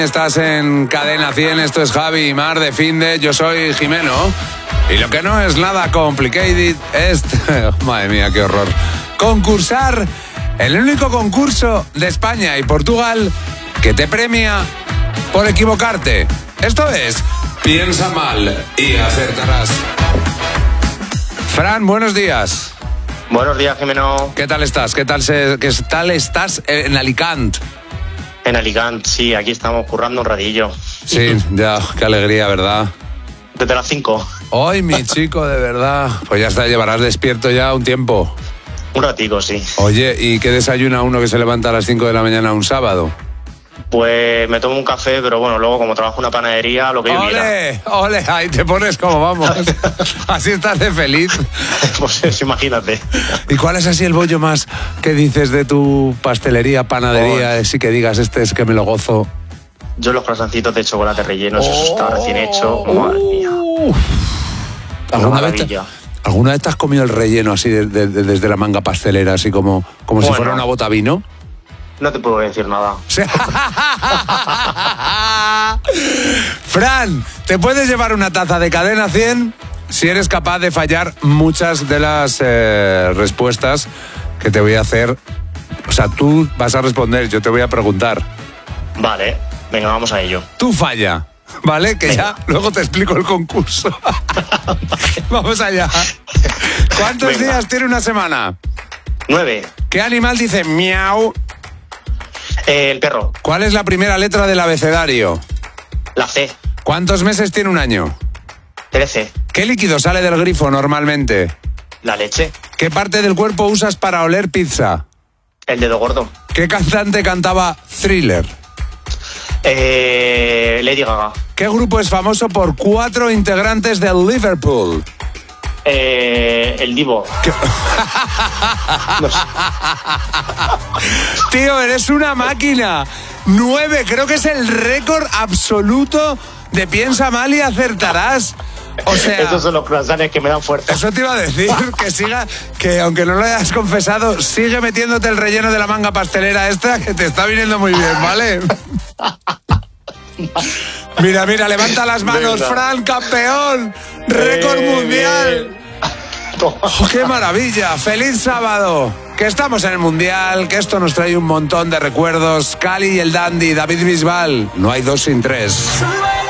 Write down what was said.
Estás en Cadena 100, esto es Javi y Mar de Finde, yo soy Jimeno. Y lo que no es nada complicated es... Madre mía, qué horror. Concursar en el único concurso de España y Portugal que te premia por equivocarte. Esto es Piensa Mal y Acertarás. Fran, buenos días. Buenos días, Jimeno. ¿Qué tal estás? ¿Qué tal estás en Alicante? En Alicante, sí, aquí estamos currando un ratillo. Sí, ya, qué alegría, ¿verdad? Desde las 5. Hoy, mi chico, de verdad. Pues ya está, llevarás despierto ya un tiempo. Un ratico, sí. Oye, ¿y qué desayuna uno que se levanta a las 5 de la mañana un sábado? Pues me tomo un café, pero bueno, luego como trabajo en una panadería, lo que yo quiera. ¡Ole! ¡Ole! Ahí te pones como vamos. Así estás de feliz. Pues eso, imagínate. ¿Y cuál es así el bollo más que dices de tu pastelería, panadería? Así que digas, este es que me lo gozo. Yo los croissantitos de chocolate rellenos, eso está recién hecho. Madre mía. ¿Alguna vez te has comido el relleno así desde la manga pastelera, así como si fuera una bota vino? No te puedo decir nada. Fran, te puedes llevar una taza de Cadena 100 si eres capaz de fallar muchas de las respuestas que te voy a hacer. O sea, tú vas a responder, yo te voy a preguntar. Vale, venga, vamos a ello. Tú falla, ¿vale? Que venga. Ya luego te explico el concurso. Vamos allá. ¿Cuántos días tiene una semana? 9. ¿Qué animal dice miau? El perro. ¿Cuál es la primera letra del abecedario? La C. ¿Cuántos meses tiene un año? 13. ¿Qué líquido sale del grifo normalmente? La leche. ¿Qué parte del cuerpo usas para oler pizza? El dedo gordo. ¿Qué cantante cantaba Thriller? Lady Gaga. ¿Qué grupo es famoso por 4 integrantes del Liverpool? El Divo. No sé. Tío, eres una máquina. 9, creo que es el récord absoluto de Piensa Mal y Acertarás. O sea, esos son los croissants que me dan fuerza. Eso te iba a decir, que aunque no lo hayas confesado, sigue metiéndote el relleno de la manga pastelera esta, que te está viniendo muy bien, ¿vale? Mira, levanta las manos, venga. Fran, campeón, récord mundial. Oh, ¡qué maravilla! ¡Feliz sábado! Que estamos en el Mundial, que esto nos trae un montón de recuerdos. Cali y el Dandy, David Bisbal, no hay 2 sin 3.